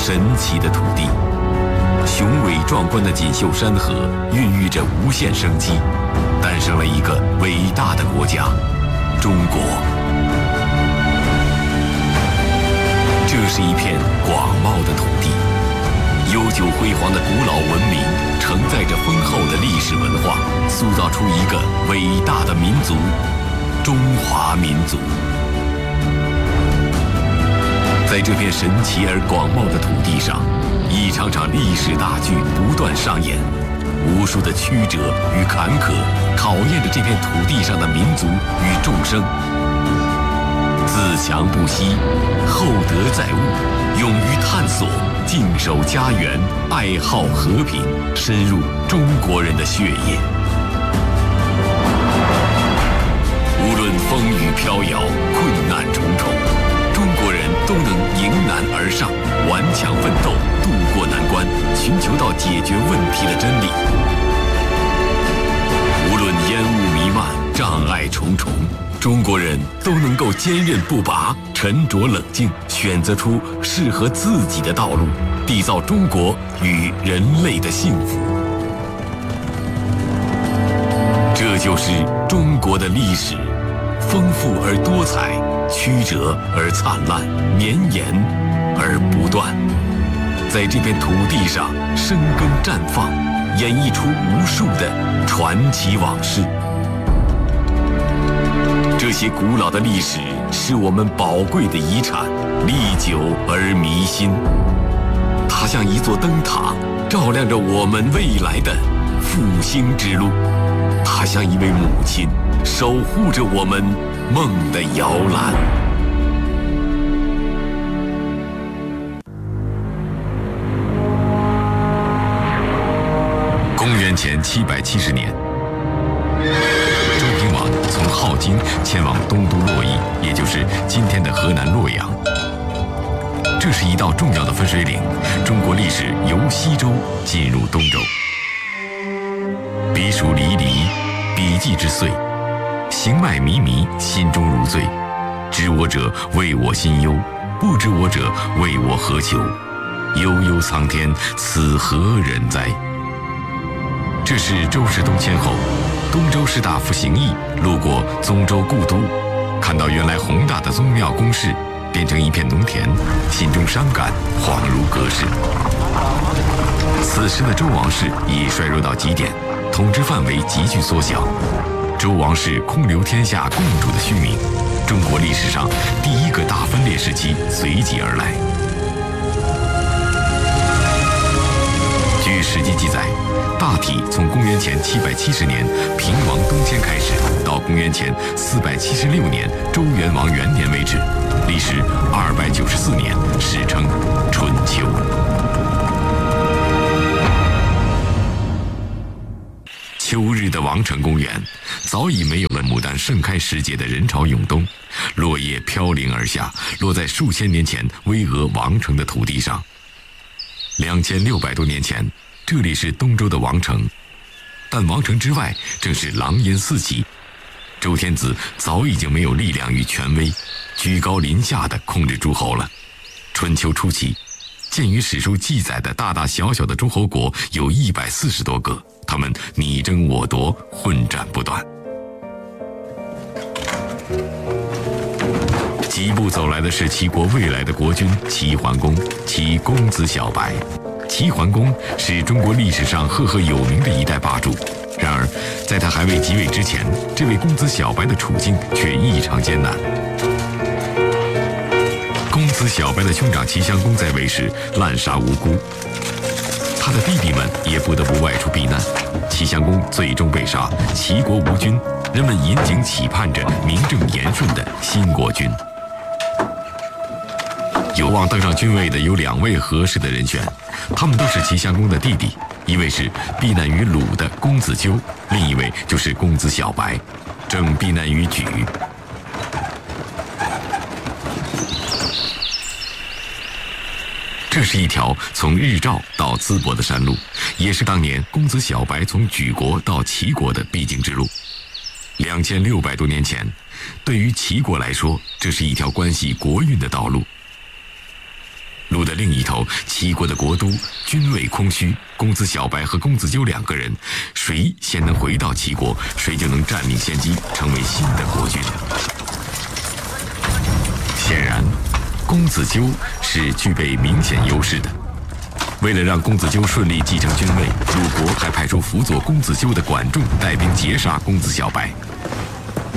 神奇的土地。雄伟壮观的锦绣山河孕育着无限生机，诞生了一个伟大的国家——中国。这是一片广袤的土地，悠久辉煌的古老文明承载着丰厚的历史文化，塑造出一个伟大的民族——中华民族。在这片神奇而广袤的土地上，一场场历史大剧不断上演，无数的曲折与坎坷考验着这片土地上的民族与众生。自强不息，厚德载物，勇于探索，静守家园，爱好和平，深入中国人的血液。无论风雨飘摇，困难重重，中国人都能迎难而上，顽强奋斗，渡过难关，寻求到解决问题的真理。无论烟雾弥漫，障碍重重，中国人都能够坚韧不拔，沉着冷静，选择出适合自己的道路，缔造中国与人类的幸福。这就是中国的历史，丰富而多彩，曲折而灿烂，绵延而不断。在这片土地上生根绽放，演绎出无数的传奇往事。这些古老的历史是我们宝贵的遗产，历久而弥新。它像一座灯塔，照亮着我们未来的复兴之路。它像一位母亲，守护着我们梦的摇篮。公元前770年，周平王从镐京前往东都洛邑，也就是今天的河南洛阳。这是一道重要的分水岭，中国历史由西周进入东周。彼黍离离，彼稷之岁，行迈靡靡，心中如醉。知我者谓我心忧，不知我者谓我何求。悠悠苍天，此何人哉？这是周世宗迁后，东周士大夫行义路过宗周故都，看到原来宏大的宗庙宫室变成一片农田，心中伤感，恍如隔世。此时的周王室已衰弱到极点，统治范围急剧缩小，周王室空留天下共主的虚名，中国历史上第一个大分裂时期随即而来。据史记记载，大体从公元前770年平王东迁开始，到公元前476年周元王元年为止，历时294年，史称春秋。秋日的王城公园早已没有了牡丹盛开时节的人潮涌动，落叶飘零而下，落在数千年前巍峨王城的土地上。2600多年前，这里是东周的王城，但王城之外正是狼烟四起。周天子早已经没有力量与权威，居高临下地控制诸侯了。春秋初期，鉴于史书记载的大大小小的诸侯国有140多个，他们你争我夺，混战不断。几步走来的是齐国未来的国君齐桓公，其公子小白。齐桓公是中国历史上赫赫有名的一代霸主，然而在他还未即位之前，这位公子小白的处境却异常艰难。公子小白的兄长齐襄公在位时滥杀无辜，他的弟弟们也不得不外出避难。齐襄公最终被杀，齐国无君，人们引颈期盼着名正言顺的新国君。有望登上君位的有2位合适的人选，他们都是齐襄公的弟弟，一位是避难于鲁的公子纠，另一位就是公子小白，正避难于莒。这是一条从日照到淄博的山路，也是当年公子小白从莒国到齐国的必经之路。2600多年前，对于齐国来说，这是一条关系国运的道路。 路的另一头，齐国的国都军位空虚，公子小白和公子纠2个人，谁先能回到齐国，谁就能占领先机，成为新的国君。显然，公子纠是具备明显优势的。为了让公子纠顺利继承君位，鲁国还派出辅佐公子纠的管仲带兵截杀公子小白。